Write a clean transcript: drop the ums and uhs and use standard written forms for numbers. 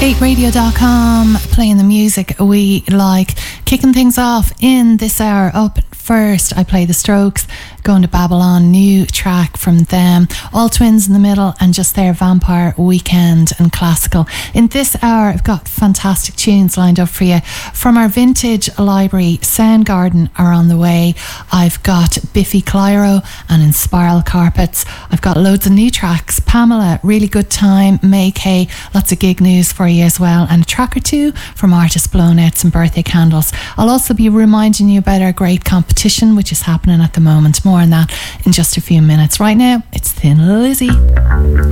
8radio.com, playing the music we like. Kicking things off in this hour. Up first, I play The Strokes, Going to Babylon, new track from them. All Twins in the middle, and just there, Vampire Weekend and classical. In this hour, I've got fantastic tunes lined up for you. From our vintage library, Soundgarden are on the way. I've got Biffy Clyro and In Spiral Carpets. I've got loads of new tracks. Pamela, Really Good Time, May Kay, lots of gig news for you as well, and a track or two from artists blowing out some birthday candles. I'll also be reminding you about our great competition, which is happening at the moment. More on that in just a few minutes. Right now, it's Thin Lizzy.